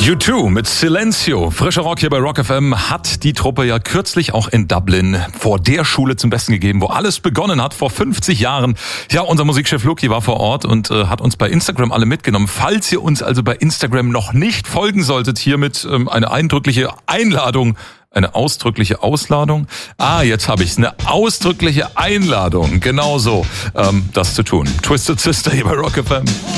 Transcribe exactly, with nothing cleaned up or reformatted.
U zwei mit Silencio. Frischer Rock hier bei Rock F M hat die Truppe ja kürzlich auch in Dublin vor der Schule zum Besten gegeben, wo alles begonnen hat, vor fünfzig Jahren. Ja, unser Musikchef Luki war vor Ort und äh, hat uns bei Instagram alle mitgenommen. Falls ihr uns also bei Instagram noch nicht folgen solltet, hiermit ähm, eine eindrückliche Einladung. Eine ausdrückliche Ausladung? Ah, jetzt habe ich's. Eine ausdrückliche Einladung. Genau so, ähm, das zu tun. Twisted Sister hier bei Rock F M.